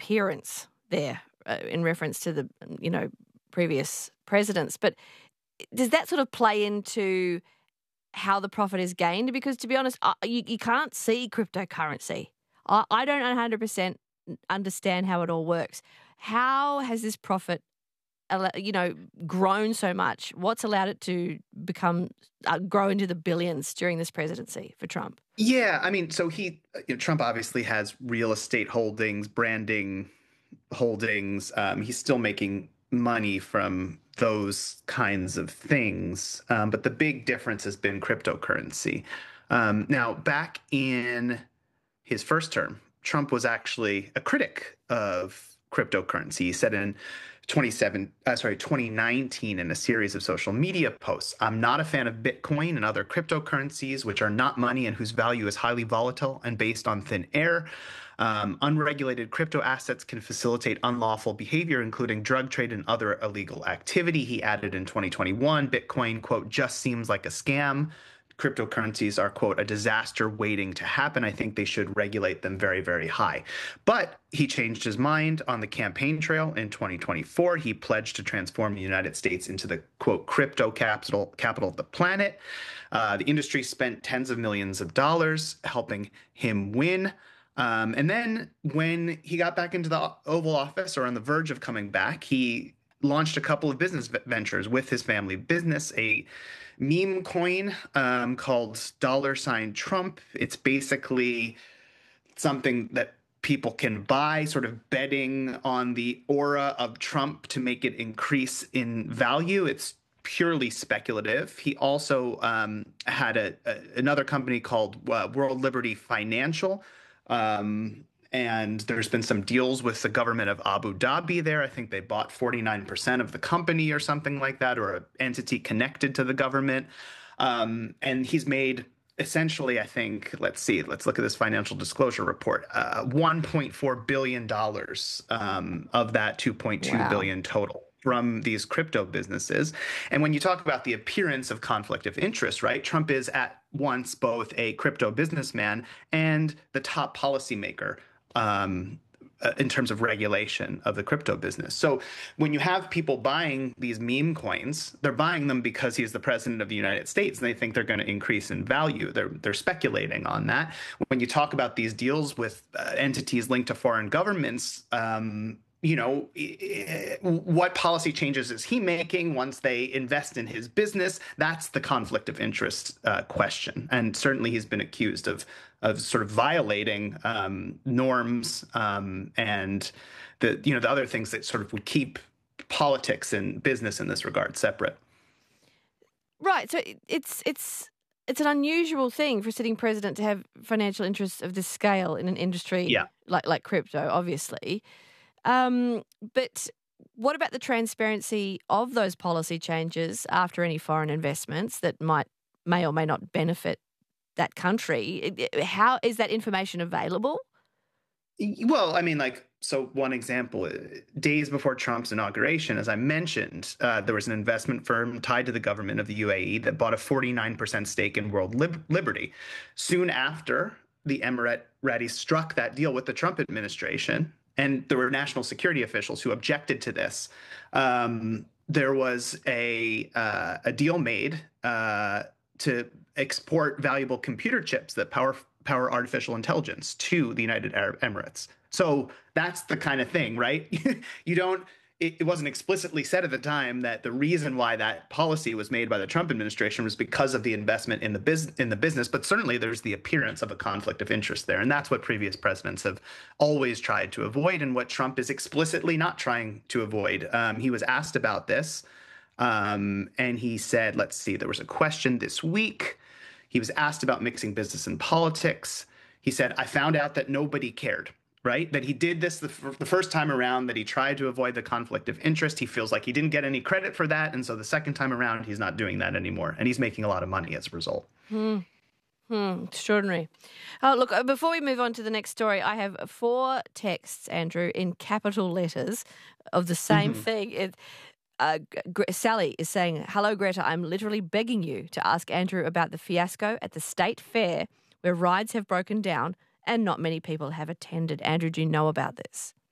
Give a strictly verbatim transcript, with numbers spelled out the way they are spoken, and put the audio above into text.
appearance there uh, in reference to the, you know, previous presidents. But does that sort of play into how the profit is gained? Because, to be honest, I, you, you can't see cryptocurrency. I, I don't one hundred percent understand how it all works. How has this profit, you know, grown so much? What's allowed it to become uh, grow into the billions during this presidency for Trump? Yeah, I mean, so he, you know, Trump obviously has real estate holdings, branding holdings. Um, he's still making money from those kinds of things. Um, but the big difference has been cryptocurrency. Um, now, back in his first term, Trump was actually a critic of cryptocurrency. He said in twenty-seven, uh, sorry, twenty nineteen in a series of social media posts, "I'm not a fan of Bitcoin and other cryptocurrencies, which are not money and whose value is highly volatile and based on thin air. Um, unregulated crypto assets can facilitate unlawful behavior, including drug trade and other illegal activity." He added in twenty twenty-one, Bitcoin, quote, "just seems like a scam. Cryptocurrencies are, quote, a disaster waiting to happen. I think they should regulate them very, very high." But he changed his mind on the campaign trail in twenty twenty-four. He pledged to transform the United States into the, quote, crypto capital, capital of the planet. Uh, the industry spent tens of millions of dollars helping him win. Um, and then when he got back into the Oval Office, or on the verge of coming back, he launched a couple of business ventures with his family business, a meme coin um, called dollar sign Trump. It's basically something that people can buy, sort of betting on the aura of Trump to make it increase in value. It's purely speculative. He also um, had a, a another company called uh, World Liberty Financial. Um, And there's been some deals with the government of Abu Dhabi there. I think they bought forty-nine percent of the company or something like that, or an entity connected to the government. Um, and he's made essentially, I think, let's see, let's look at this financial disclosure report, uh, one point four billion dollars um, of that two point two wow. billion total from these crypto businesses. And when you talk about the appearance of conflict of interest, right, Trump is at once both a crypto businessman and the top policymaker Um, uh, in terms of regulation of the crypto business. So when you have people buying these meme coins, they're buying them because he's the president of the United States and they think they're going to increase in value. They're they're speculating on that. When you talk about these deals with uh, entities linked to foreign governments, um, you know, what policy changes is he making once they invest in his business? That's the conflict of interest uh, question. And certainly he's been accused of of sort of violating um, norms um, and the, you know, the other things that sort of would keep politics and business in this regard separate. Right. So it's it's it's an unusual thing for a sitting president to have financial interests of this scale in an industry yeah. like like crypto, obviously. Um, but what about the transparency of those policy changes after any foreign investments that might may or may not benefit that country? How is that information available? Well, I mean, like, so one example, days before Trump's inauguration, as I mentioned, uh, there was an investment firm tied to the government of the U A E that bought a forty-nine percent stake in World Lib- Liberty. Soon after, the Emiratis struck that deal with the Trump administration, and there were national security officials who objected to this. Um, there was a uh, a deal made uh, to export valuable computer chips that power power artificial intelligence to the United Arab Emirates. So that's the kind of thing, right? You don't. It, it wasn't explicitly said at the time that the reason why that policy was made by the Trump administration was because of the investment in the business in the business. But certainly there's the appearance of a conflict of interest there, and that's what previous presidents have always tried to avoid, and what Trump is explicitly not trying to avoid. Um, he was asked about this, um, and he said, "Let's see." There was a question this week. He was asked about mixing business and politics. He said, "I found out that nobody cared." Right? That he did this the, f- the first time around, that he tried to avoid the conflict of interest. He feels like he didn't get any credit for that. And so the second time around, he's not doing that anymore. And he's making a lot of money as a result. Hmm. Hmm. Extraordinary. Oh, look, before we move on to the next story, I have four texts, Andrew, in capital letters of the same mm-hmm. thing. It, uh, G- Sally is saying, "Hello, Greta. I'm literally begging you to ask Andrew about the fiasco at the state fair where rides have broken down and not many people have attended. Andrew, do you know about this?"